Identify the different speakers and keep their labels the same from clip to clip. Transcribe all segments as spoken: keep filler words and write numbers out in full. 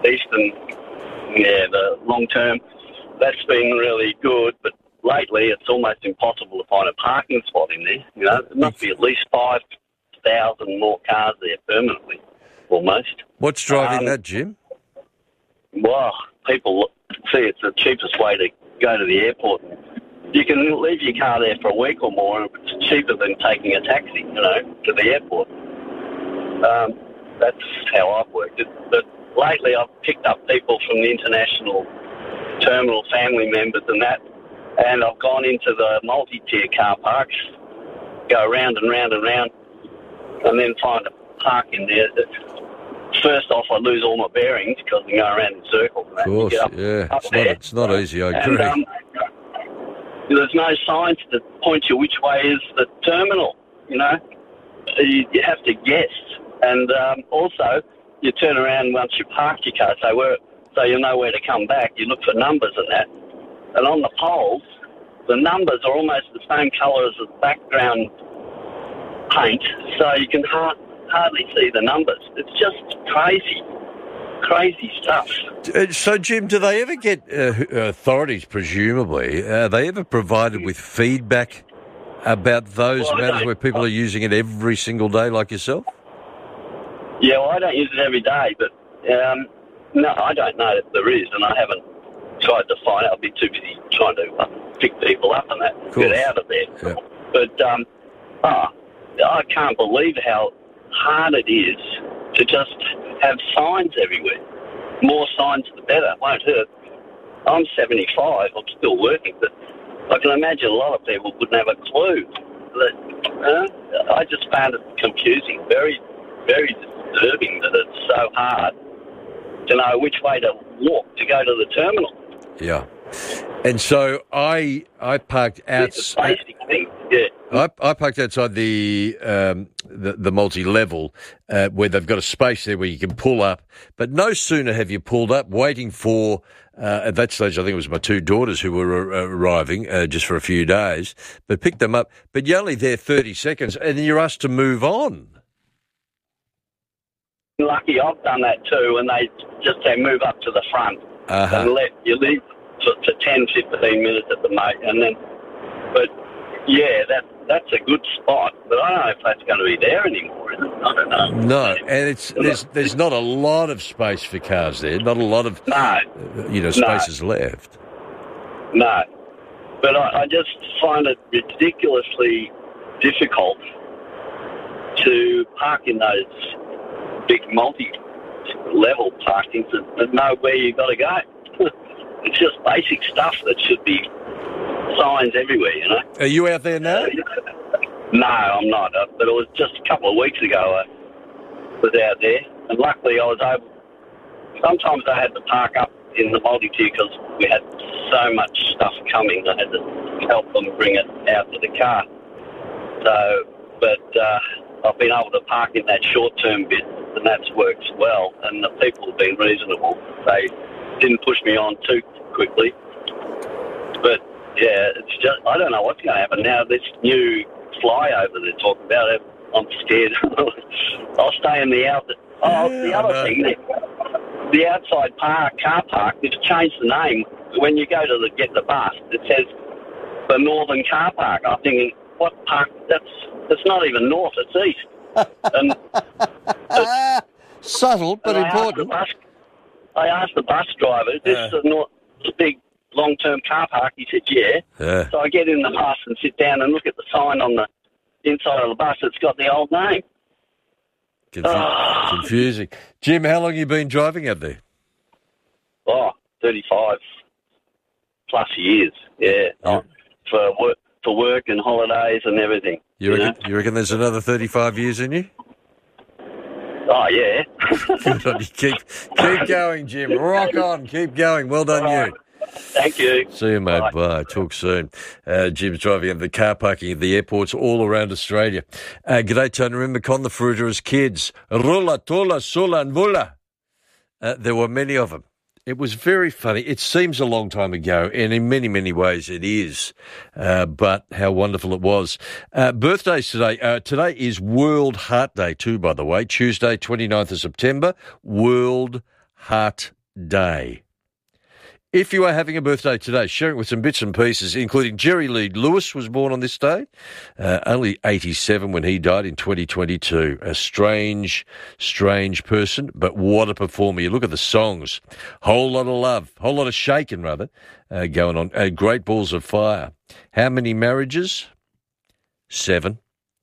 Speaker 1: Eastern, yeah, the long term, that's been really good, but lately it's almost impossible to find a parking spot in there. You know, there must be at least five thousand more cars there permanently, almost.
Speaker 2: What's driving
Speaker 1: Um,
Speaker 2: that, Jim?
Speaker 1: Well, people see it's the cheapest way to go to the airport. You can leave your car there for a week or more, and it's cheaper than taking a taxi, you know, to the airport. Um, that's how I've worked it. But lately I've picked up people from the international terminal, family members and that, and I've gone into the multi-tier car parks, go round and round and round, and then find a park in there. First off, I lose all my bearings because I go around in circles.
Speaker 2: Of course,
Speaker 1: up,
Speaker 2: yeah.
Speaker 1: up
Speaker 2: It's not, it's not easy, I agree.
Speaker 1: And, um, there's no signs to point you which way is the terminal, you know. You, you have to guess. And um, also, you turn around once you park your car, so, where, so you know where to come back. You look for numbers and that. And on the poles, the numbers are almost the same colour as the background paint, so you can hard, hardly see the numbers. It's just crazy, crazy stuff.
Speaker 2: Uh, So, Jim, do they ever get, uh, authorities presumably, are they ever provided with feedback about those
Speaker 1: Well, I
Speaker 2: matters
Speaker 1: don't-
Speaker 2: where people are using it every single day like yourself?
Speaker 1: Yeah, well, I don't use it every day, but um, no, I don't know if there is, and I haven't tried to find out. I'll be too busy trying to uh, pick people up and that,
Speaker 2: course.
Speaker 1: get out of there.
Speaker 2: Yeah.
Speaker 1: But um, oh, I can't believe how hard it is to just have signs everywhere. More signs, the better. It won't hurt. I'm seventy-five. I'm still working, but I can imagine a lot of people wouldn't have a clue. That, uh, I just found it confusing, very, very disturbing that it's so hard to know which way to walk to go to the terminal.
Speaker 2: Yeah. And so I I parked
Speaker 1: It's a
Speaker 2: outside.
Speaker 1: basic thing, yeah.
Speaker 2: I, I parked outside the um, the, the multi-level uh, where they've got a space there where you can pull up. But no sooner have you pulled up, waiting for, uh, at that stage I think it was my two daughters who were uh, arriving uh, just for a few days, but picked them up. But you're only there thirty seconds and you're asked to move on.
Speaker 1: Lucky I've done that too, and they just say move up to the front
Speaker 2: Uh-huh.
Speaker 1: and let you leave for, for ten, fifteen minutes at the most, and then, but yeah, that that's a good spot, but I don't know if that's going to be there anymore, is it? I don't know.
Speaker 2: No, and it's there's there's not a lot of space for cars there, not a lot of
Speaker 1: No,
Speaker 2: uh, you know
Speaker 1: No.
Speaker 2: spaces left.
Speaker 1: no. But I, I just find it ridiculously difficult to park in those big multi-level parkings and, and know where you've got to go. It's just basic stuff that should be signs everywhere, you know.
Speaker 2: Are you out there now?
Speaker 1: No, I'm not. Uh, but it was just a couple of weeks ago I was out there, and luckily I was able. Sometimes I had to park up in the multi-tier because we had so much stuff coming. I had to help them bring it out to the car. So, but uh, I've been able to park in that short-term bit, and that's worked well. And the people have been reasonable. They didn't push me on too quickly. But yeah, it's just I don't know what's going to happen now. This new flyover they're talking about, I'm scared. I'll stay in the out. Oh,
Speaker 2: Yeah,
Speaker 1: the
Speaker 2: I
Speaker 1: other
Speaker 2: know.
Speaker 1: thing, the, the outside park car park, they've changed the name. When you go to the, get the bus, it says the Northern Car Park. I'm thinking, what park? That's that's not even north. It's east. And
Speaker 2: Ah, subtle but
Speaker 1: and I asked the
Speaker 2: important.
Speaker 1: bus, I asked the bus driver, "Is this
Speaker 2: Yeah.
Speaker 1: the north, the big long-term car park?" He said, "Yeah."
Speaker 2: Yeah.
Speaker 1: So I get in the bus and sit down and look at the sign on the inside of the bus. It's got the old name.
Speaker 2: Confu-
Speaker 1: Oh.
Speaker 2: Confusing. Jim, how long have you been driving out there?
Speaker 1: Oh, thirty-five plus years. Yeah,
Speaker 2: Yeah.
Speaker 1: Oh, for work, for work and holidays and everything.
Speaker 2: You
Speaker 1: you
Speaker 2: reckon, you reckon there's another thirty-five years in you?
Speaker 1: know? Oh yeah.
Speaker 2: Good on you. Keep, keep going, Jim. Rock on. Keep going. Well done,
Speaker 1: All right.
Speaker 2: you.
Speaker 1: Thank you.
Speaker 2: See you, mate.
Speaker 1: Bye.
Speaker 2: Bye. Talk soon. Uh, Jim's driving at the car parking at the airports all around Australia. Uh, G'day, Tony. Remember Con the Fruiter as kids? Rula, Tula, Sula and Vula. Uh, there were many of them. It was very funny. It seems a long time ago, and in many, many ways it is. Uh, but how wonderful it was. Uh, birthdays today. Uh, today is World Heart Day too, by the way. Tuesday, twenty-ninth of September, World Heart Day. If you are having a birthday today, share it with some bits and pieces, including Jerry Lee Lewis was born on this day, uh, only eighty-seven when he died in twenty twenty-two. A strange, strange person, but what a performer. You look at the songs. Whole lot of love, whole lot of shaking, rather, uh, going on. Uh, Great Balls of Fire. How many marriages? Seven.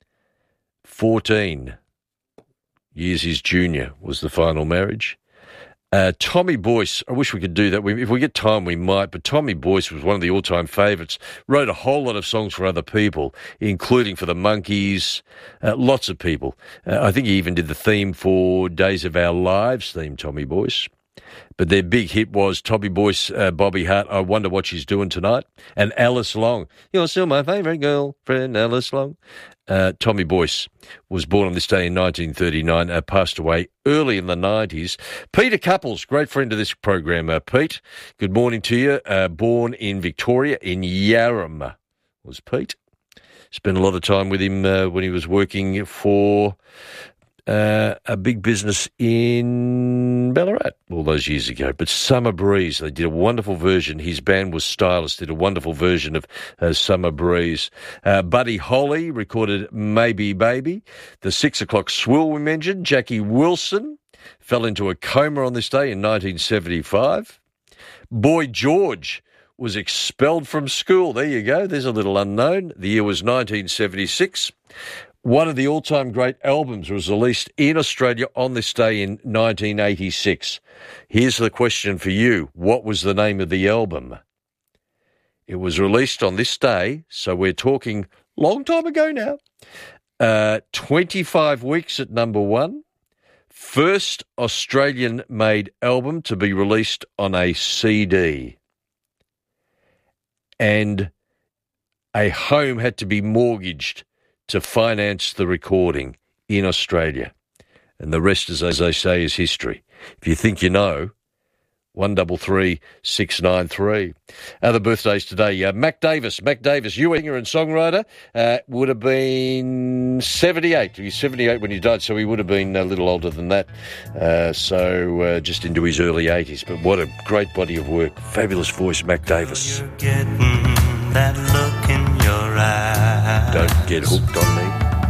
Speaker 2: Fourteen years his junior was the final marriage. Uh, Tommy Boyce, I wish we could do that. We, if we get time, we might. But Tommy Boyce was one of the all-time favourites. Wrote a whole lot of songs for other people, including for the Monkees, uh, lots of people. Uh, I think he even did the theme for Days of Our Lives theme, Tommy Boyce. But their big hit was Tommy Boyce, uh, Bobby Hart, I Wonder What She's Doing Tonight, and Alice Long. You're still my favourite girlfriend, Alice Long. Uh, Tommy Boyce was born on this day in nineteen thirty-nine, uh, passed away early in the nineties. Peter Couples, great friend of this program. Uh, Pete, good morning to you. Uh, born in Victoria, in Yarram, was Pete. Spent a lot of time with him uh, when he was working for uh, a big business in Ballarat all those years ago. But Summer Breeze, they did a wonderful version. His band was Stylus, did a wonderful version of uh, Summer Breeze. Uh, Buddy Holly recorded Maybe Baby. The Six O'Clock Swill we mentioned. Jackie Wilson fell into a coma on this day in nineteen seventy-five. Boy George was expelled from school. There you go. There's a little unknown. The year was nineteen seventy-six. One of the all-time great albums was released in Australia on this day in nineteen eighty-six. Here's the question for you. What was the name of the album? It was released on this day, so we're talking long time ago now. Uh, twenty-five weeks at number one. First Australian-made album to be released on a C D. And a home had to be mortgaged to finance the recording in Australia. And the rest, as they say, is history. If you think you know, one double three six nine three. Other birthdays today, uh, Mac Davis. Mac Davis, you singer and songwriter, uh, would have been seventy-eight. He was seventy-eight when he died, so he would have been a little older than that. Uh, so uh, just into his early eighties. But what a great body of work. Fabulous voice, Mac Davis.
Speaker 3: You're getting that look in your eye.
Speaker 2: Don't get hooked on me.